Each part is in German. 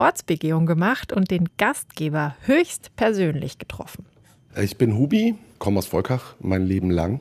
Ortsbegehung gemacht und den Gastgeber höchst persönlich getroffen. Ich bin Hubi, komme aus Volkach mein Leben lang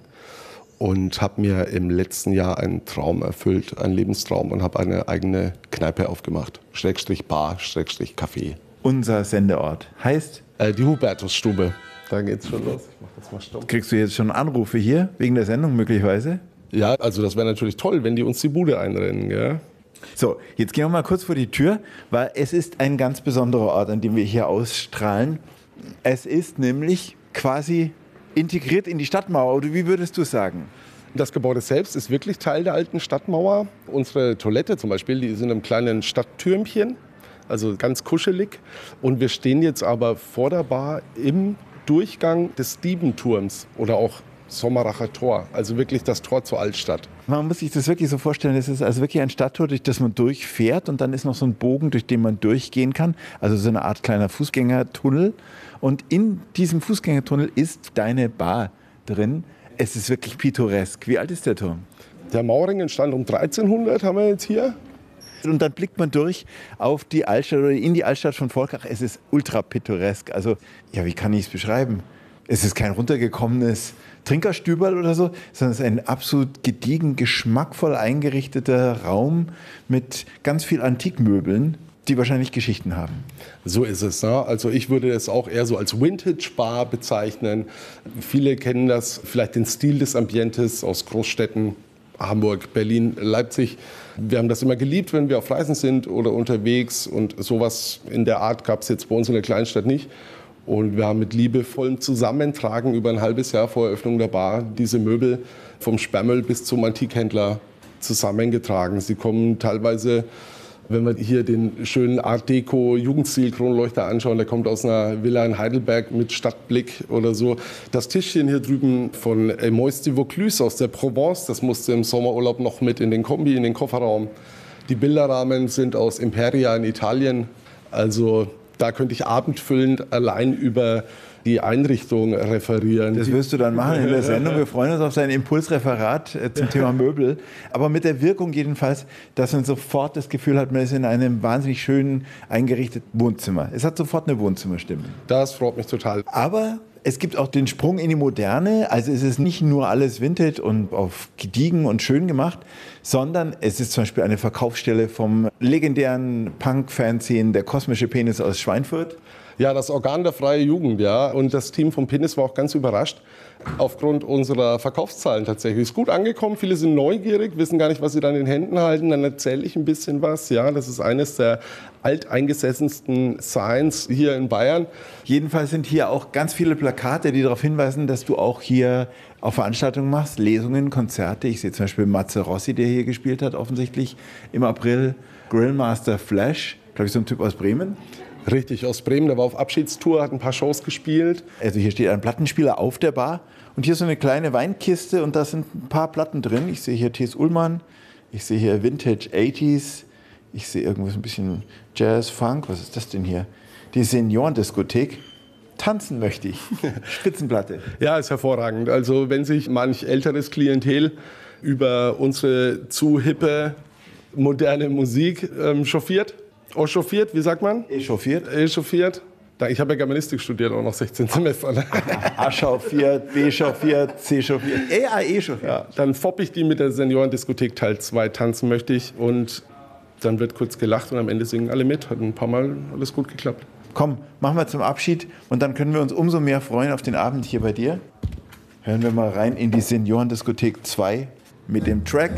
und habe mir im letzten Jahr einen Traum erfüllt, einen Lebenstraum, und habe eine eigene Kneipe aufgemacht. Schrägstrich Bar, Schrägstrich Café. Unser Sendeort heißt? Die Hubertusstube. Da geht's schon los. Ich mach jetzt mal Stopp. Kriegst du jetzt schon Anrufe hier, wegen der Sendung möglicherweise? Ja, also das wäre natürlich toll, wenn die uns die Bude einrennen, gell? So, jetzt gehen wir mal kurz vor die Tür, weil es ist ein ganz besonderer Ort, an dem wir hier ausstrahlen. Es ist nämlich quasi integriert in die Stadtmauer, oder wie würdest du sagen? Das Gebäude selbst ist wirklich Teil der alten Stadtmauer. Unsere Toilette zum Beispiel, die ist in einem kleinen Stadttürmchen, also ganz kuschelig. Und wir stehen jetzt aber vor der Bar im Durchgang des Diebenturms oder auch Sommeracher Tor, also wirklich das Tor zur Altstadt. Man muss sich das wirklich so vorstellen, das ist also wirklich ein Stadttor, durch das man durchfährt, und dann ist noch so ein Bogen, durch den man durchgehen kann, also so eine Art kleiner Fußgängertunnel, und in diesem Fußgängertunnel ist deine Bar drin. Es ist wirklich pittoresk. Wie alt ist der Turm? Der Mauerring entstand um 1300, haben wir jetzt hier. Und dann blickt man durch auf die Altstadt oder in die Altstadt von Volkach. Es ist ultra pittoresk. Also, ja, wie kann ich es beschreiben? Es ist kein runtergekommenes Trinkerstüberl oder so, sondern es ist ein absolut gediegen, geschmackvoll eingerichteter Raum mit ganz viel Antikmöbeln, die wahrscheinlich Geschichten haben. So ist es. Ne? Also ich würde es auch eher so als Vintage-Bar bezeichnen. Viele kennen das, vielleicht den Stil des Ambientes aus Großstädten, Hamburg, Berlin, Leipzig. Wir haben das immer geliebt, wenn wir auf Reisen sind oder unterwegs. Und sowas in der Art gab es jetzt bei uns in der Kleinstadt nicht. Und wir haben mit liebevollem Zusammentragen über ein halbes Jahr vor Eröffnung der Bar diese Möbel vom Sperrmüll bis zum Antikhändler zusammengetragen. Sie kommen teilweise, wenn wir hier den schönen Art Deco Jugendstil Kronleuchter anschauen, der kommt aus einer Villa in Heidelberg mit Stadtblick oder so. Das Tischchen hier drüben von Mois de Vaucluse aus der Provence, das musste im Sommerurlaub noch mit in den Kombi, in den Kofferraum. Die Bilderrahmen sind aus Imperia in Italien. Also da könnte ich abendfüllend allein über die Einrichtung referieren. Das wirst du dann machen in der Sendung. Wir freuen uns auf dein Impulsreferat zum Thema Möbel. Aber mit der Wirkung jedenfalls, dass man sofort das Gefühl hat, man ist in einem wahnsinnig schönen eingerichteten Wohnzimmer. Es hat sofort eine Wohnzimmerstimmung. Das freut mich total. Aber es gibt auch den Sprung in die Moderne. Also es ist nicht nur alles Vintage und auf gediegen und schön gemacht, sondern es ist zum Beispiel eine Verkaufsstelle vom legendären Punk-Fanzine Der kosmische Penis aus Schweinfurt. Ja, das Organ der freien Jugend, ja. Und das Team vom Penis war auch ganz überrascht. Aufgrund unserer Verkaufszahlen tatsächlich. Ist gut angekommen, viele sind neugierig, wissen gar nicht, was sie da in den Händen halten. Dann erzähle ich ein bisschen was. Ja, das ist eines der alteingesessensten Signs hier in Bayern. Jedenfalls sind hier auch ganz viele Plakate, die darauf hinweisen, dass du auch hier auf Veranstaltungen machst, Lesungen, Konzerte. Ich sehe zum Beispiel Matze Rossi, der hier gespielt hat, offensichtlich im April. Grillmaster Flash, glaube ich, so ein Typ aus Bremen. Richtig, aus Bremen, der war auf Abschiedstour, hat ein paar Shows gespielt. Also hier steht ein Plattenspieler auf der Bar und hier ist so eine kleine Weinkiste und da sind ein paar Platten drin. Ich sehe hier T.S. Ullmann, ich sehe hier Vintage 80s, ich sehe irgendwas ein bisschen Jazz, Funk, was ist das denn hier? Die Seniorendiskothek. Tanzen möchte ich. Spitzenplatte. Ja, ist hervorragend. Also wenn sich manch älteres Klientel über unsere zu hippe, moderne Musik chauffiert, echauffiert, wie sagt man? Echauffiert. Echauffiert. Ich habe ja Germanistik studiert, auch noch 16 Semester. A-chauffiert, B-chauffiert, C-chauffiert, E-chauffiert. Ja, dann fopp ich die mit der Seniorendiskothek Teil 2, tanzen möchte ich. Und dann wird kurz gelacht und am Ende singen alle mit. Hat ein paar Mal alles gut geklappt. Komm, machen wir zum Abschied und dann können wir uns umso mehr freuen auf den Abend hier bei dir. Hören wir mal rein in die Seniorendiskothek 2 mit dem Track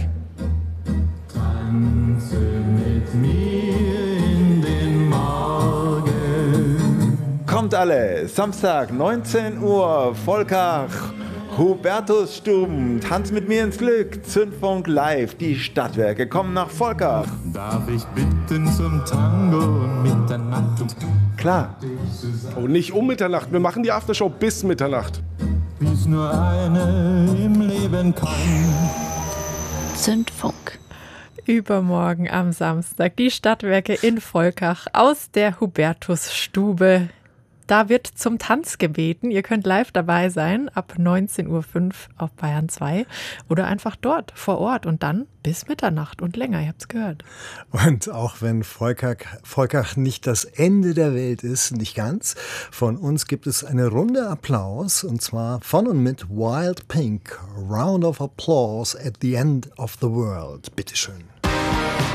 Tanze mit mir in den Morgen. Kommt alle, Samstag, 19 Uhr, Volkach, Hubertusstuben, Tanz mit mir ins Glück, Zündfunk live, die Stadtwerke kommen nach Volkach. Darf ich bitten zum Tango um Mitternacht? Klar. Oh, nicht um Mitternacht, wir machen die Aftershow bis Mitternacht. Wie es nur eine im Leben kann. Zündfunk. Übermorgen am Samstag die Stadtwerke in Volkach aus der Hubertusstube. Da wird zum Tanz gebeten. Ihr könnt live dabei sein ab 19.05 Uhr auf Bayern 2 oder einfach dort vor Ort und dann bis Mitternacht und länger, ihr habt's gehört. Und auch wenn Volkach nicht das Ende der Welt ist, nicht ganz, von uns gibt es eine Runde Applaus und zwar von und mit Wild Pink. Round of Applause at the end of the world. Bitteschön.